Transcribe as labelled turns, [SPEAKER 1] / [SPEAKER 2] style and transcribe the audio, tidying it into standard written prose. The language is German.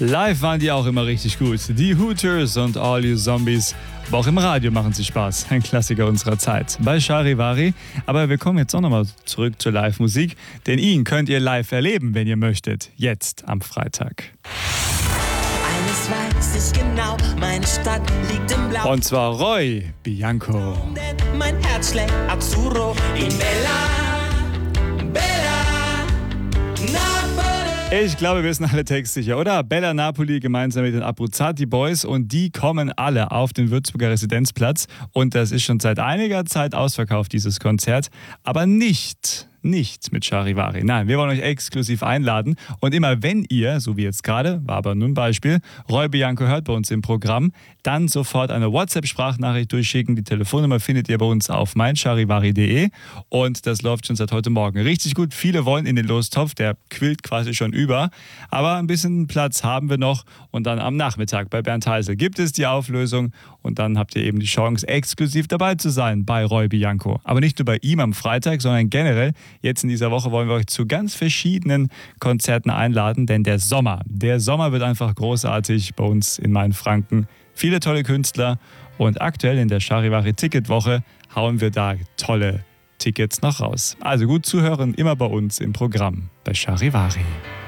[SPEAKER 1] Live waren die auch immer richtig gut. Die Hooters und All You Zombies. Aber auch im Radio machen sie Spaß. Ein Klassiker unserer Zeit. Bei Charivari. Aber wir kommen jetzt auch nochmal zurück zur Live-Musik. Denn ihn könnt ihr live erleben, wenn ihr möchtet. Jetzt am Freitag.
[SPEAKER 2] Eines weiß ich genau, meine Stadt liegt im Blau.
[SPEAKER 1] Und zwar Roy Bianco.
[SPEAKER 2] Denn mein Herz schlägt Azzurro in Bella, Bella, Napoli.
[SPEAKER 1] Ich glaube, wir sind alle textsicher, oder? Bella Napoli gemeinsam mit den Abruzzati Boys und die kommen alle auf den Würzburger Residenzplatz und das ist schon seit einiger Zeit ausverkauft, dieses Konzert, aber nicht mit Charivari. Nein, wir wollen euch exklusiv einladen und immer wenn ihr, so wie jetzt gerade, war aber nur ein Beispiel, Roy Bianco hört bei uns im Programm, dann sofort eine WhatsApp-Sprachnachricht durchschicken. Die Telefonnummer findet ihr bei uns auf meincharivari.de und das läuft schon seit heute Morgen richtig gut. Viele wollen in den Lostopf, der quillt quasi schon über, aber ein bisschen Platz haben wir noch und dann am Nachmittag bei Bernd Heisel gibt es die Auflösung und dann habt ihr eben die Chance, exklusiv dabei zu sein bei Roy Bianco. Aber nicht nur bei ihm am Freitag, sondern generell. Jetzt in dieser Woche wollen wir euch zu ganz verschiedenen Konzerten einladen, denn der Sommer wird einfach großartig bei uns in Mainfranken. Viele tolle Künstler und aktuell in der Charivari Ticketwoche hauen wir da tolle Tickets noch raus. Also gut zuhören, immer bei uns im Programm bei Charivari.